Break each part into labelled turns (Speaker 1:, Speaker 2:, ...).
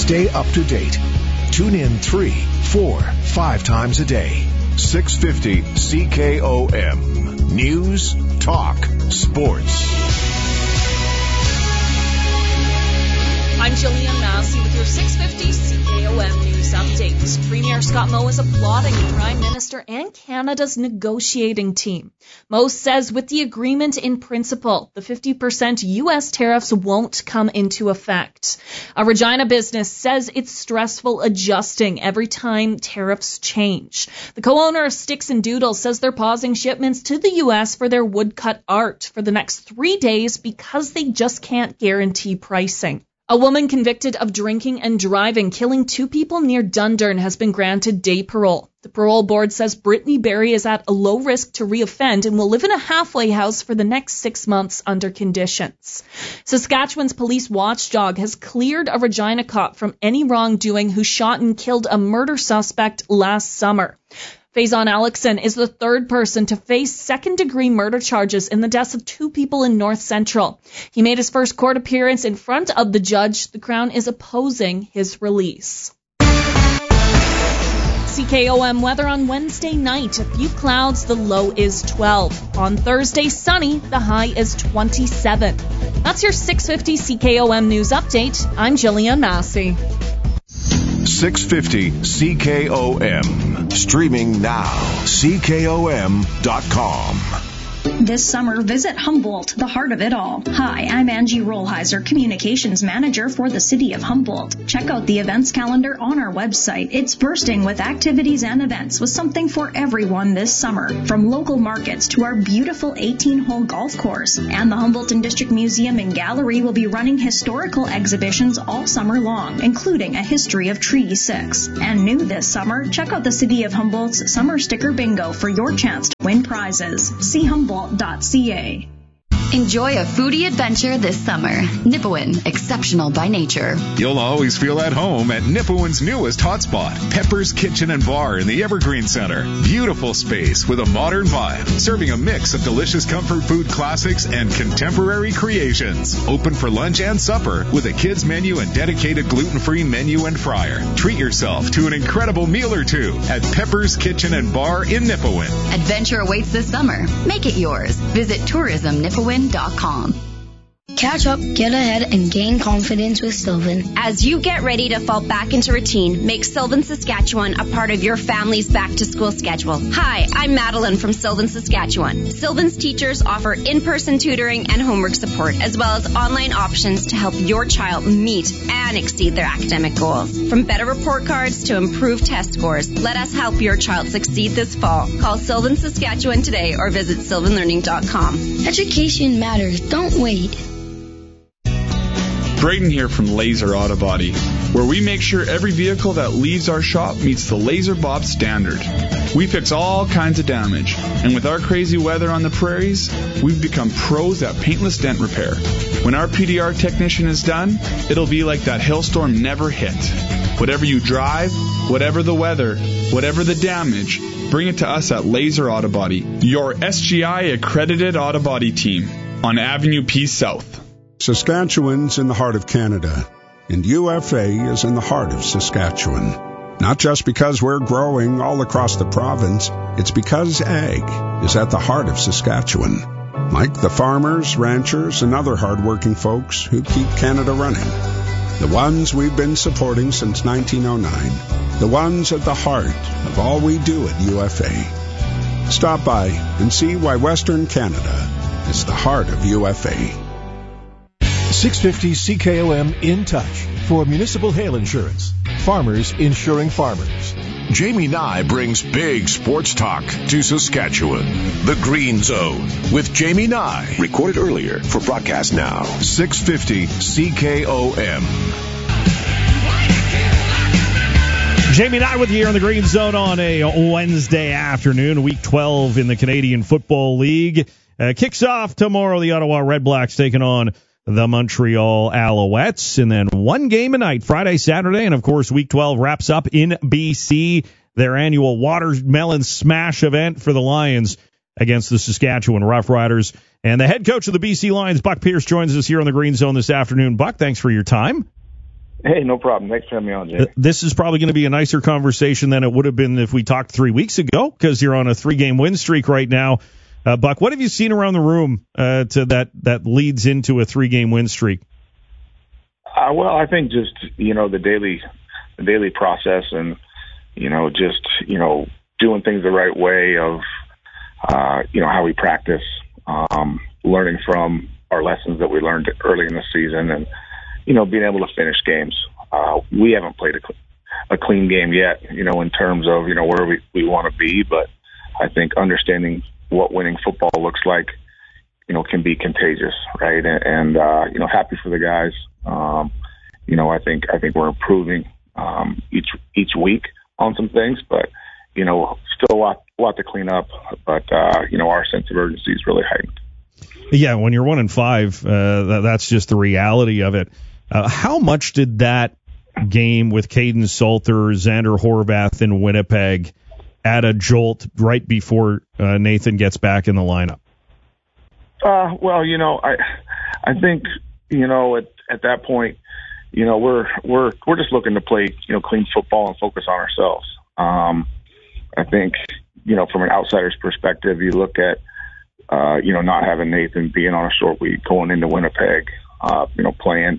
Speaker 1: Stay up to date. Tune in 3, 4, 5 times a day. 650 CKOM. News, talk, sports.
Speaker 2: I'm Jillian Massey with your 650 CKOM News Update. Premier Scott Moe is applauding the Prime Minister and Canada's negotiating team. Moe says with the agreement in principle, the 50% U.S. tariffs won't come into effect. A Regina business says it's stressful adjusting every time tariffs change. The co-owner of Sticks and Doodles says they're pausing shipments to the U.S. for their woodcut art for the next 3 days because they just can't guarantee pricing. A woman convicted of drinking and driving, killing 2 people near Dundurn, has been granted day parole. The parole board says Brittany Berry is at a low risk to reoffend and will live in a halfway house for the next 6 months under conditions. Saskatchewan's police watchdog has cleared a Regina cop from any wrongdoing who shot and killed a murder suspect last summer. Faison Alexson is the 3rd person to face second-degree murder charges in the deaths of 2 people in North Central. He made his first court appearance in front of the judge. The Crown is opposing his release. CKOM weather on Wednesday night. A few clouds, the low is 12. On Thursday, sunny, the high is 27. That's your 650 CKOM News Update. I'm Jillian Massey.
Speaker 1: 650 CKOM. Streaming now. CKOM.com.
Speaker 3: This summer, visit Humboldt, the heart of it all. Hi, I'm Angie Rollheiser, Communications Manager for the City of Humboldt. Check out the events calendar on our website. It's bursting with activities and events with something for everyone this summer. From local markets to our beautiful 18-hole golf course. And the Humboldt District Museum and Gallery will be running historical exhibitions all summer long, including a history of Treaty 6. And new this summer, check out the City of Humboldt's Summer Sticker Bingo for your chance to win prizes. See Humboldt.ca.
Speaker 4: Enjoy a foodie adventure this summer. Nipawin, exceptional by nature.
Speaker 5: You'll always feel at home at Nipawin's newest hotspot, Pepper's Kitchen and Bar in the Evergreen Center. Beautiful space with a modern vibe, serving a mix of delicious comfort food classics and contemporary creations. Open for lunch and supper with a kids menu and dedicated gluten-free menu and fryer. Treat yourself to an incredible meal or two at Pepper's Kitchen and Bar in Nipawin.
Speaker 4: Adventure awaits this summer. Make it yours. Visit tourismnipawin.com.
Speaker 6: Catch up, get ahead, and gain confidence with Sylvan.
Speaker 7: As you get ready to fall back into routine, make Sylvan Saskatchewan a part of your family's back-to-school schedule. Hi, I'm Madeline from Sylvan Saskatchewan. Sylvan's teachers offer in-person tutoring and homework support, as well as online options to help your child meet and exceed their academic goals. From better report cards to improved test scores, let us help your child succeed this fall. Call Sylvan Saskatchewan today or visit sylvanlearning.com.
Speaker 6: Education matters. Don't wait.
Speaker 8: Braden here from Laser Auto Body, where we make sure every vehicle that leaves our shop meets the Laser Bob standard. We fix all kinds of damage, and with our crazy weather on the prairies, we've become pros at paintless dent repair. When our PDR technician is done, it'll be like that hailstorm never hit. Whatever you drive, whatever the weather, whatever the damage, bring it to us at Laser Auto Body, your SGI accredited auto body team on Avenue P South.
Speaker 9: Saskatchewan's in the heart of Canada, and UFA is in the heart of Saskatchewan. Not just because we're growing all across the province, it's because ag is at the heart of Saskatchewan. Like the farmers, ranchers, and other hardworking folks who keep Canada running. The ones we've been supporting since 1909. The ones at the heart of all we do at UFA. Stop by and see why Western Canada is the heart of UFA.
Speaker 1: 650 CKOM in touch for municipal hail insurance. Farmers insuring farmers. Jamie Nye brings big sports talk to Saskatchewan. The Green Zone with Jamie Nye. Recorded earlier for broadcast now. 650 CKOM.
Speaker 10: Jamie Nye with you here on the Green Zone on a Wednesday afternoon. Week 12 in the Canadian Football League. Kicks off tomorrow. The Ottawa Red Blacks taking on the Montreal Alouettes, and then one game a night, Friday, Saturday, and of course Week 12 wraps up in BC, their annual Watermelon Smash event for the Lions against the Saskatchewan Roughriders. And the head coach of the BC Lions, Buck Pierce, joins us here on the Green Zone this afternoon. Buck, thanks for your time.
Speaker 11: Hey, no problem. Thanks for having me on, Jay.
Speaker 10: This is probably going to be a nicer conversation than it would have been if we talked 3 weeks ago, because you're on a 3-game win streak right now. Buck, what have you seen around the room to that leads into a 3-game win streak?
Speaker 11: Well, I think just, the daily process and, just, doing things the right way of, how we practice, learning from our lessons that we learned early in the season and, being able to finish games. We haven't played a clean game yet, in terms of, where we want to be. But I think understanding what winning football looks like, can be contagious, right? And happy for the guys. I think we're improving each week on some things, but, still a lot to clean up. But, our sense of urgency is really heightened.
Speaker 10: Yeah, when you're 1-5, that's just the reality of it. How much did that game with Caden Salter, Xander Horvath in Winnipeg add a jolt right before Nathan gets back in the lineup?
Speaker 11: Well, I think, at that point, we're just looking to play, clean football and focus on ourselves. I think, from an outsider's perspective, you look at, not having Nathan being on a short week, going into Winnipeg, playing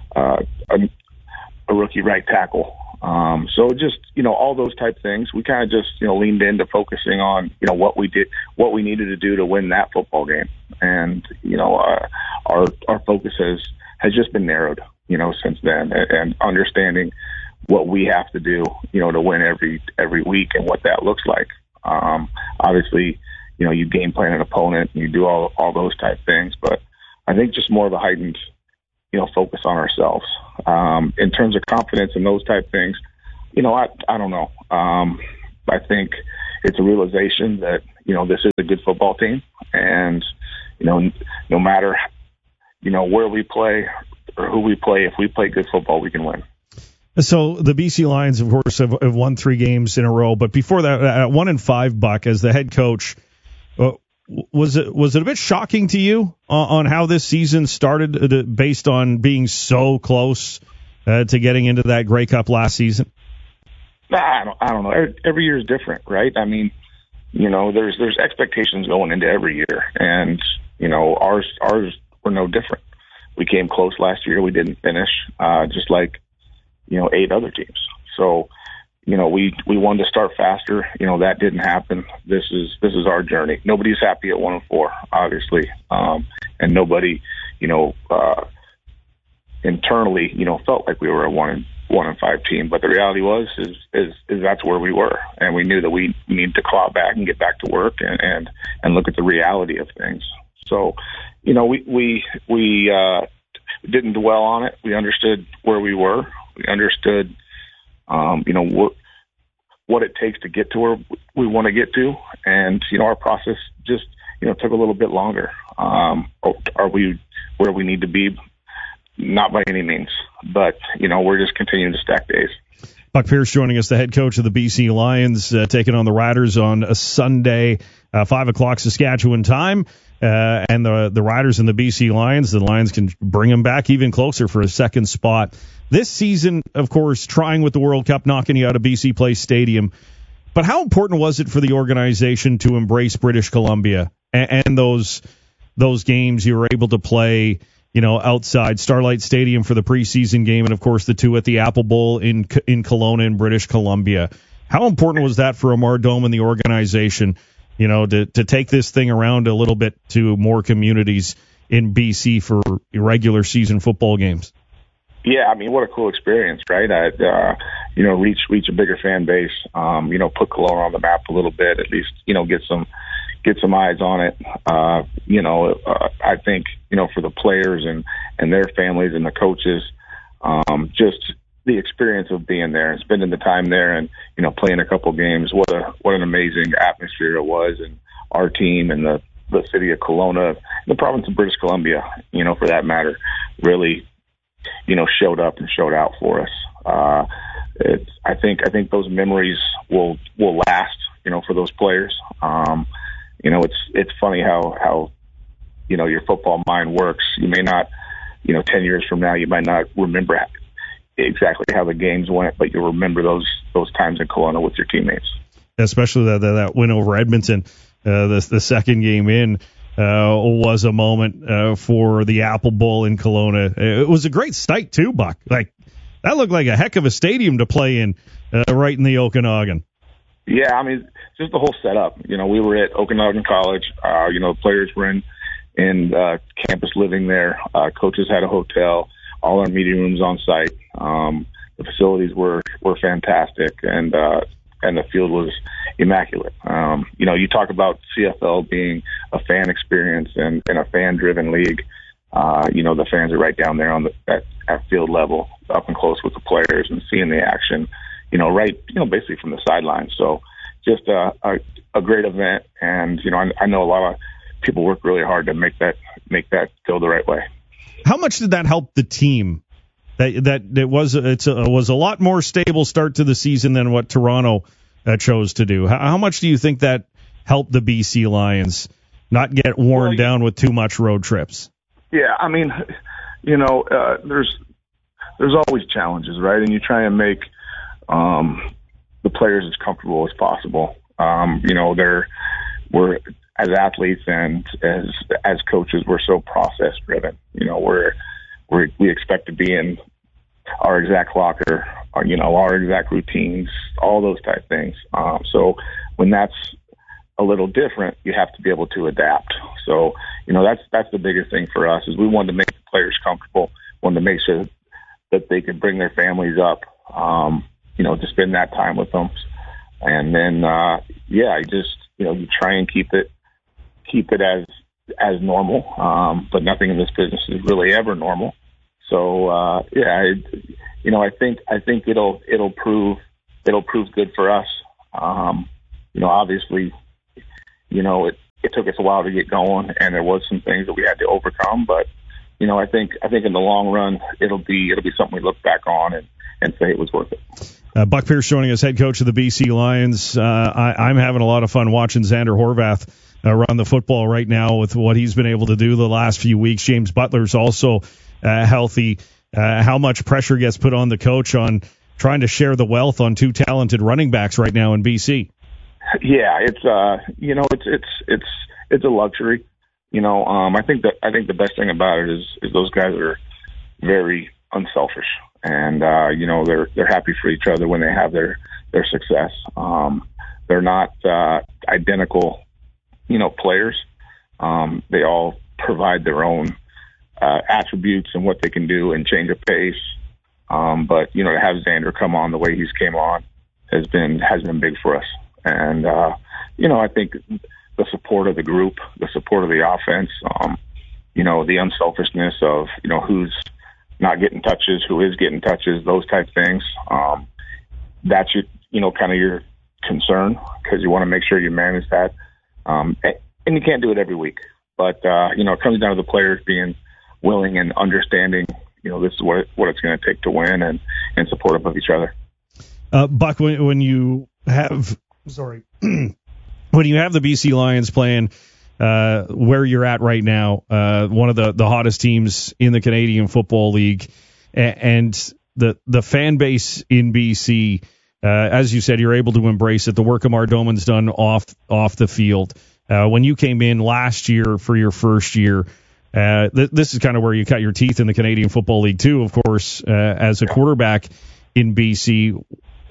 Speaker 11: a rookie right tackle. So just, all those type things, we kind of just, leaned into focusing on, what we needed to do to win that football game. And, our focus has just been narrowed, since then, and understanding what we have to do, to win every week and what that looks like. Obviously, you game plan an opponent and you do all those type things, but I think just more of a heightened, focus on ourselves. In terms of confidence and those type things, I don't know. I think it's a realization that, this is a good football team, and, no matter, where we play or who we play, if we play good football, we can win.
Speaker 10: So the BC Lions, of course, have won 3 games in a row, but before that, at 1-5, Buck, as the head coach, was it a bit shocking to you on how this season started, based on being so close to getting into that Grey Cup last season?
Speaker 11: I don't know. Every year is different, right? I mean, there's expectations going into every year, and ours were no different. We came close last year. We didn't finish, just like 8 other teams. So, we wanted to start faster. That didn't happen. This is our journey. Nobody's happy at 1-4, obviously, and nobody, internally, felt like we were a 1-5 team. But the reality is that's where we were, and we knew that we needed to claw back and get back to work and look at the reality of things. So, we didn't dwell on it. We understood where we were. We understood, what it takes to get to where we want to get to. And, our process just, took a little bit longer. Are we where we need to be? Not by any means, but, we're just continuing to stack days.
Speaker 10: Buck Pierce joining us, the head coach of the BC Lions, taking on the Riders on a Sunday, 5 o'clock Saskatchewan time. And the Riders and the BC Lions, the Lions can bring them back even closer for a second spot. This season, of course, trying with the World Cup, knocking you out of BC Place Stadium. But how important was it for the organization to embrace British Columbia and those games you were able to play, outside Starlight Stadium for the preseason game, and of course the 2 at the Apple Bowl in Kelowna in British Columbia? How important was that for Amar Dome and the organization, to take this thing around a little bit to more communities in BC for regular season football games?
Speaker 11: Yeah, I mean, what a cool experience, right? Reach a bigger fan base, put Kelowna on the map a little bit, at least, get some eyes on it. I think, for the players and their families and the coaches, just the experience of being there and spending the time there and, playing a couple games, what an amazing atmosphere it was. And our team and the city of Kelowna, the province of British Columbia, for that matter, really, showed up and showed out for us. I think those memories will last, for those players. It's funny how your football mind works. You may not, 10 years from now, you might not remember, exactly how the games went, but you'll remember those times in Kelowna with your teammates.
Speaker 10: Especially that win over Edmonton, the second game in, was a moment for the Apple Bowl in Kelowna. It was a great sight too, Buck. Like, that looked like a heck of a stadium to play in, right in the Okanagan.
Speaker 11: Yeah, I mean, just the whole setup. You know, we were at Okanagan College. You know, players were in campus living there. Coaches had a hotel. All our meeting rooms on site. The facilities were fantastic, and the field was immaculate. You know, you talk about CFL being a fan experience and a fan-driven league. You know, the fans are right down there at field level, up and close with the players and seeing the action. You know, right, you know, basically from the sidelines. So just a great event, and you know, I know a lot of people work really hard to make that go the right way.
Speaker 10: How much did that help the team? That it was a lot more stable start to the season than what Toronto chose to do. How much do you think that helped the BC Lions not get worn down with too much road trips?
Speaker 11: Yeah, I mean, you know, there's always challenges, right? And you try and make the players as comfortable as possible. You know, we're as athletes and as coaches, we're so process driven. You know, we expect to be in our exact locker, you know, our exact routines, all those type things. So when that's a little different, you have to be able to adapt. So, you know, that's the biggest thing for us is we wanted to make the players comfortable, wanted to make sure that they could bring their families up, you know, to spend that time with them. And then, you try and keep it as normal. But nothing in this business is really ever normal. So, I think it'll prove good for us. You know, obviously, you know, it took us a while to get going, and there was some things that we had to overcome. But, you know, I think in the long run, it'll be something we look back on and say it was worth it.
Speaker 10: Buck Pierce joining us, head coach of the BC Lions. I'm having a lot of fun watching Xander Horvath run the football right now with what he's been able to do the last few weeks. James Butler's also healthy. How much pressure gets put on the coach on trying to share the wealth on two talented running backs right now in BC?
Speaker 11: Yeah, it's a luxury. You know, I think the best thing about it is those guys are very unselfish, and you know, they're happy for each other when they have their success. They're not identical, you know, players. They all provide their own attributes and what they can do and change a pace. But you know, to have Xander come on the way he's came on has been big for us. And you know, I think the support of the group, the support of the offense, you know, the unselfishness of, you know, who's not getting touches, who is getting touches, those type things. That's kind of your concern, because you want to make sure you manage that. And you can't do it every week, but you know, it comes down to the players being willing and understanding, you know, this is what it's going to take to win, and supportive of each other.
Speaker 10: Buck, when you have when you have the BC Lions playing where you're at right now, one of the hottest teams in the Canadian Football League, and the fan base in BC, as you said, you're able to embrace it. The work Amar Doman's done off the field. When you came in last year for your first year, this is kind of where you cut your teeth in the Canadian Football League too, of course, as a quarterback in BC.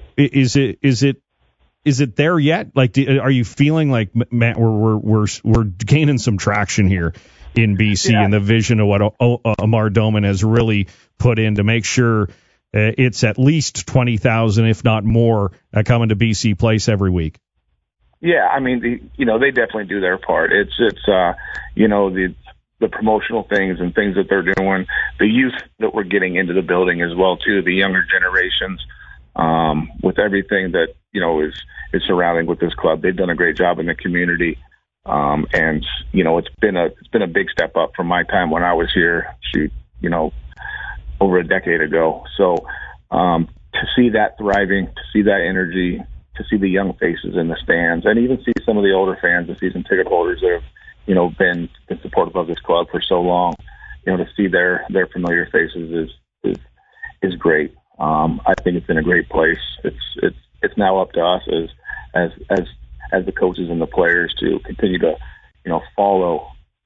Speaker 10: Is it there yet? Like, are you feeling like, Matt, we're gaining some traction here in BC, and the vision of what Amar Doman has really put in to make sure it's at least 20,000, if not more, coming to BC Place every week?
Speaker 11: Yeah, I mean, they definitely do their part. It's you know, the promotional things and things that they're doing, the youth that we're getting into the building as well too, the younger generations, with everything that, you know, is surrounding with this club. They've done a great job in the community, and you know, it's been a big step up from my time when I was here, you know, over a decade ago. So to see that thriving, to see that energy, to see the young faces in the stands, and even see some of the older fans, the season ticket holders that have, you know, been supportive of this club for so long, you know, to see their familiar faces is great. I think it's in a great place. It's now up to us as the coaches and the players to continue to, follow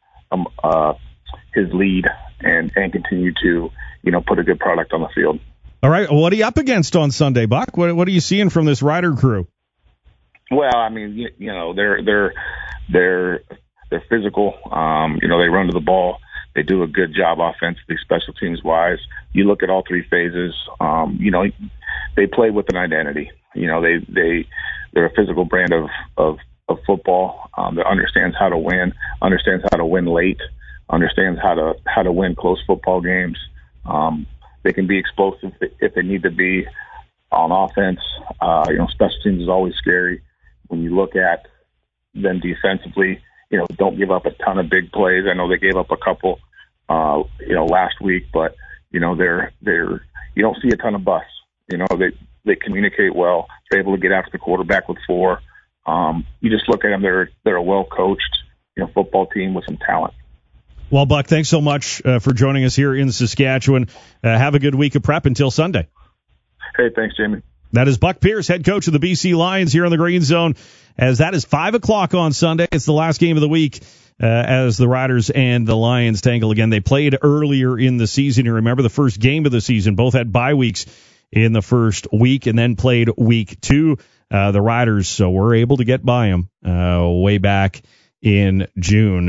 Speaker 11: his lead and continue to, put a good product on the field.
Speaker 10: All right. What are you up against on Sunday, Buck? What are you seeing from this Rider crew?
Speaker 11: Well, I mean, they're physical. They run to the ball. They do a good job offensively, special teams wise. You look at all three phases. They play with an identity. They're a physical brand of football that understands how to win, understands how to win late, understands how to win close football games. They can be explosive if they need to be on offense. Special teams is always scary. When you look at them defensively, don't give up a ton of big plays. I know they gave up a couple, last week, but they're you don't see a ton of busts. They communicate well. They're able to get after the quarterback with 4. You just look at them; they're a well coached, football team with some talent.
Speaker 10: Well, Buck, thanks so much for joining us here in Saskatchewan. Have a good week of prep until Sunday.
Speaker 11: Hey, thanks, Jamie.
Speaker 10: That is Buck Pierce, head coach of the BC Lions here on the Green Zone, as that is 5 o'clock on Sunday. It's the last game of the week as the Riders and the Lions tangle again. They played earlier in the season. You remember the first game of the season. Both had bye weeks in the first week and then played week 2. The Riders were able to get by them way back in June,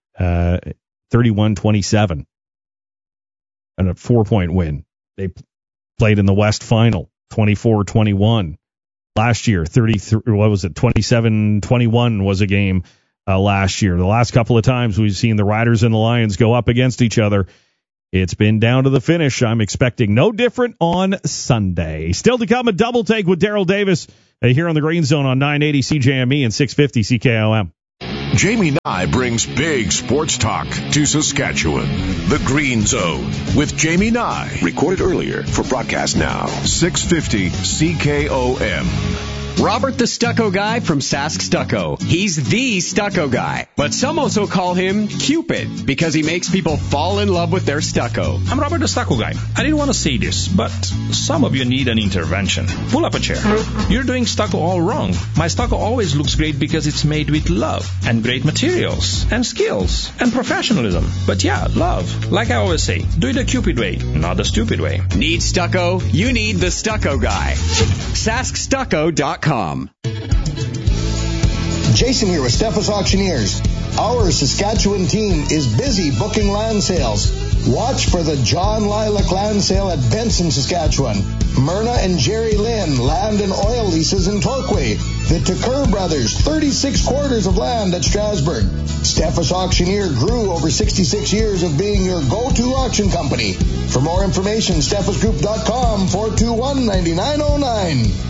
Speaker 10: 31-27, and a 4-point win. They played in the West Final, 24-21. Last year, 27-21 was a game last year. The last couple of times we've seen the Riders and the Lions go up against each other, it's been down to the finish. I'm expecting no different on Sunday. Still to come, a double take with Daryl Davis here on the Green Zone on 980 CJME and 650 CKOM.
Speaker 1: Jamie Nye brings big sports talk to Saskatchewan. The Green Zone with Jamie Nye. Recorded earlier for broadcast now. 650 CKOM.
Speaker 12: Robert the Stucco Guy from Sask Stucco. He's the stucco guy, but some also call him Cupid because he makes people fall in love with their stucco.
Speaker 13: I'm Robert the Stucco Guy. I didn't want to say this, but some of you need an intervention. Pull up a chair. You're doing stucco all wrong. My stucco always looks great because it's made with love and great materials and skills and professionalism. But yeah, love. Like I always say, do it the Cupid way, not the stupid way.
Speaker 12: Need stucco? You need the Stucco Guy. SaskStucco.com.
Speaker 14: Jason here with Steffes Auctioneers. Our Saskatchewan team is busy booking land sales. Watch for the John Lilac Land Sale at Benson, Saskatchewan. Myrna and Jerry Lynn land and oil leases in Torquay. The Tucker Brothers, 36 quarters of land at Strasbourg. Steffes Auctioneer grew over 66 years of being your go-to auction company. For more information, steffesgroup.com, 421-9909.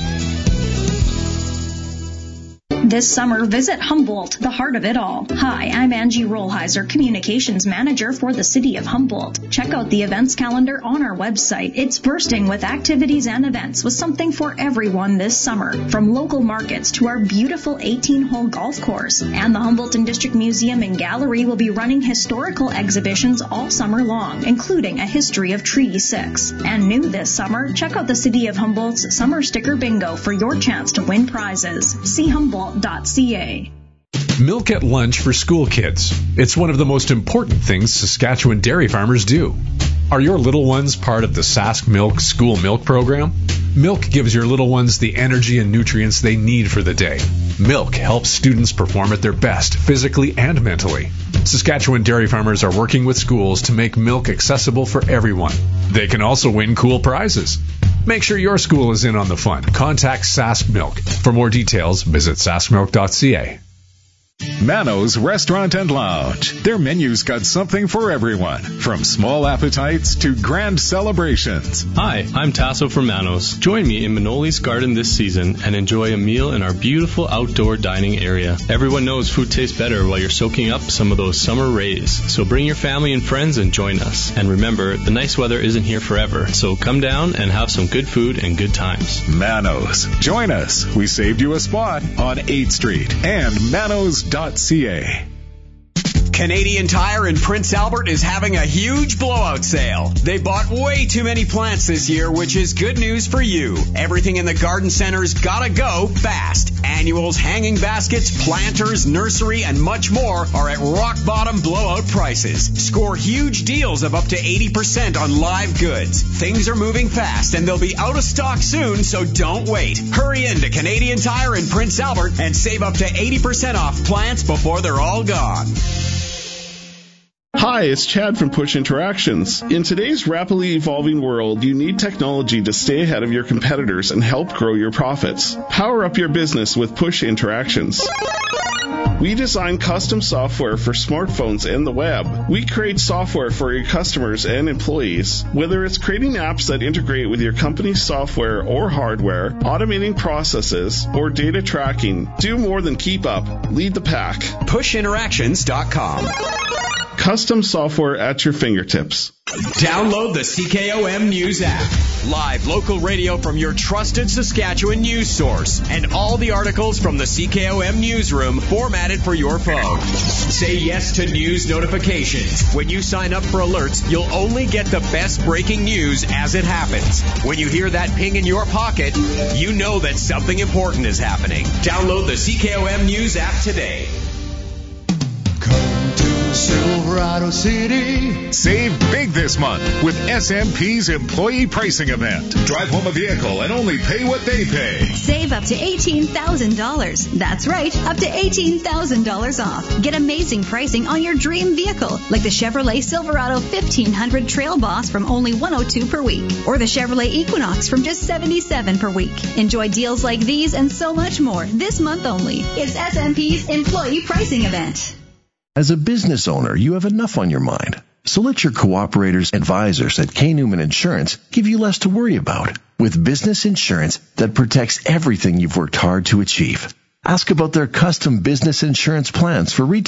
Speaker 3: This summer, visit Humboldt, the heart of it all. Hi, I'm Angie Rollheiser, Communications Manager for the City of Humboldt. Check out the events calendar on our website. It's bursting with activities and events with something for everyone this summer. From local markets to our beautiful 18-hole golf course. And the Humboldt District Museum and Gallery will be running historical exhibitions all summer long, including a history of Treaty 6. And new this summer, check out the City of Humboldt's Summer Sticker Bingo for your chance to win prizes. See Humboldt.ca.
Speaker 15: Milk at lunch for school kids. It's one of the most important things Saskatchewan dairy farmers do. Are your little ones part of the Sask Milk School Milk Program? Milk gives your little ones the energy and nutrients they need for the day. Milk helps students perform at their best, physically and mentally. Saskatchewan dairy farmers are working with schools to make milk accessible for everyone. They can also win cool prizes. Make sure your school is in on the fun. Contact Sask Milk. For more details, visit saskmilk.ca.
Speaker 5: Mano's Restaurant and Lounge. Their menu's got something for everyone, from small appetites to grand celebrations.
Speaker 16: Hi, I'm Tasso from Mano's. Join me in Manoli's Garden this season and enjoy a meal in our beautiful outdoor dining area. Everyone knows food tastes better while you're soaking up some of those summer rays. So bring your family and friends and join us. And remember, the nice weather isn't here forever, so come down and have some good food and good times.
Speaker 5: Mano's. Join us. We saved you a spot on 8th Street and Manos.ca.
Speaker 12: Canadian Tire in Prince Albert is having a huge blowout sale. They bought way too many plants this year, which is good news for you. Everything in the garden center's gotta go fast. Annuals, hanging baskets, planters, nursery, and much more are at rock bottom blowout prices. Score huge deals of up to 80% on live goods. Things are moving fast and they'll be out of stock soon, so don't wait. Hurry into Canadian Tire in Prince Albert and save up to 80% off plants before they're all gone.
Speaker 17: Hi, it's Chad from Push Interactions. In today's rapidly evolving world, you need technology to stay ahead of your competitors and help grow your profits. Power up your business with Push Interactions. We design custom software for smartphones and the web. We create software for your customers and employees. Whether it's creating apps that integrate with your company's software or hardware, automating processes, or data tracking, do more than keep up. Lead the pack.
Speaker 12: PushInteractions.com.
Speaker 17: Custom software at your fingertips.
Speaker 12: Download the CKOM News app. Live local radio from your trusted Saskatchewan news source. And all the articles from the CKOM newsroom formatted for your phone. Say yes to news notifications. When you sign up for alerts, you'll only get the best breaking news as it happens. When you hear that ping in your pocket, you know that something important is happening. Download the CKOM News app today.
Speaker 5: Silverado City. Save big this month with SMP's employee pricing event. Drive home a vehicle and only pay what they pay.
Speaker 18: Save up to $18,000. That's right, up to $18,000 off. Get amazing pricing on your dream vehicle, like the Chevrolet Silverado 1500 Trail Boss from only $102 per week, or the Chevrolet Equinox from just $77 per week. Enjoy deals like these and so much more this month only. It's SMP's employee pricing event.
Speaker 19: As a business owner, you have enough on your mind. So let your cooperators advisors at K. Newman Insurance give you less to worry about with business insurance that protects everything you've worked hard to achieve. Ask about their custom business insurance plans for retail